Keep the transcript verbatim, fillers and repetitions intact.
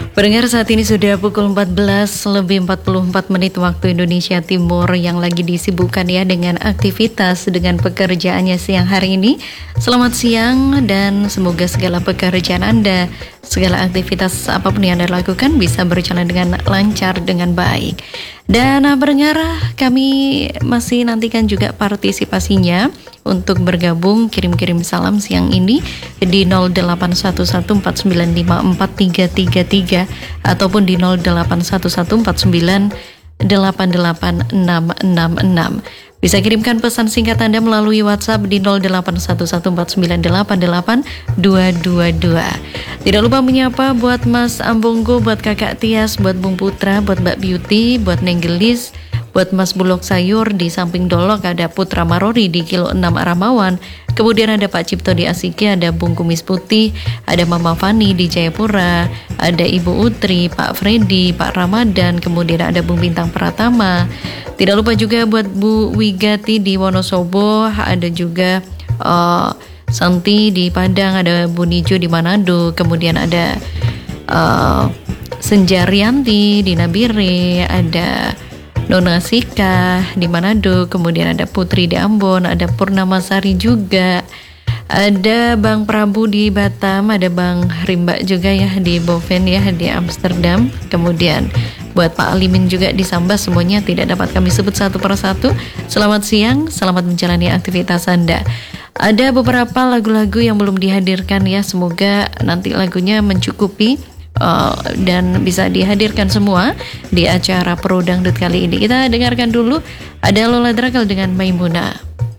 Pendengar, saat ini sudah pukul empat belas lebih empat puluh empat menit waktu Indonesia Timur, yang lagi disibukkan ya dengan aktivitas, dengan pekerjaannya siang hari ini. Selamat siang dan semoga segala pekerjaan Anda, segala aktivitas apapun yang Anda lakukan bisa berjalan dengan lancar, dengan baik. Dan uh, pendengar, kami masih nantikan juga partisipasinya untuk bergabung, kirim-kirim salam siang ini di nol delapan satu satu empat sembilan lima empat tiga tiga tiga ataupun di nol delapan satu satu empat sembilan delapan delapan enam enam enam. Bisa kirimkan pesan singkat Anda melalui WhatsApp di nol delapan satu satu empat sembilan delapan delapan dua dua dua. Tidak lupa menyapa buat Mas Ambonggo, buat Kakak Tias, buat Bung Putra, buat Mbak Beauty, buat Nenggelis, buat Mas Bulog Sayur di samping Dolok, ada Putra Marori di Kilo enam Aramawan. Kemudian ada Pak Cipto di Asiki, ada Bung Kumis Putih, ada Mama Fani di Jayapura, ada Ibu Utri, Pak Freddy, Pak Ramadan, kemudian ada Bung Bintang Pratama. Tidak lupa juga buat Bu Wigati di Wonosobo, ada juga uh, Santi di Padang, ada Bu Nijo di Manado, kemudian ada uh, Senjarianti di Nabire, ada Nona Sika di Manado, kemudian ada Putri di Ambon, ada Purnamasari juga, ada Bang Prabu di Batam, ada Bang Rimba juga ya di Boven ya di Amsterdam, kemudian buat Pak Alimin juga di Sambas. Semuanya tidak dapat kami sebut satu persatu. Selamat siang, selamat menjalani aktivitas Anda. Ada beberapa lagu-lagu yang belum dihadirkan ya, semoga nanti lagunya mencukupi Uh, dan bisa dihadirkan semua di acara Pro Dangdut kali ini. Kita dengarkan dulu, ada Lola Drakel dengan Maimuna.